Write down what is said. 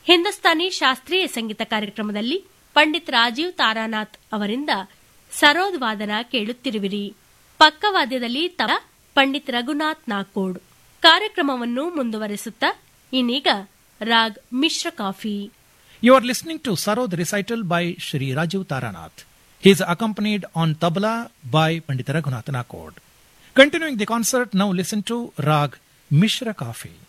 ಹಿಂದೂಸ್ತಾನಿ ಶಾಸ್ತ್ರೀಯ ಸಂಗೀತ ಕಾರ್ಯಕ್ರಮದಲ್ಲಿ ಪಂಡಿತ್ ರಾಜೀವ್ ತಾರಾನಾಥ್ ಅವರಿಂದ ಸರೋದ್ ವಾದನ ಕೇಳುತ್ತಿರುವಿರಿ. ಪಕ್ಕವಾದ್ಯದಲ್ಲಿ ಪಂಡಿತ್ ರಘುನಾಥ್ ನಾಕೋಡ್. ಕಾರ್ಯಕ್ರಮವನ್ನು ಮುಂದುವರೆಸುತ್ತಾ ಇನ್ನೀಗ ರಾಗ್ ಮಿಶ್ರ coffee. You are listening to Sarod recital by Shri Rajiv Taranath. He is accompanied on tabla by Pandit Raghunath Nakod. Continuing the concert, now listen to Rag Mishra Kafi.